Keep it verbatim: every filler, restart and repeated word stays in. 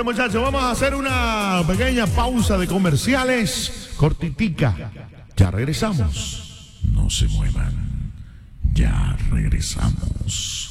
Bueno, muchachos, vamos a hacer una pequeña pausa de comerciales, cortitica. Ya regresamos. No se muevan. Ya regresamos.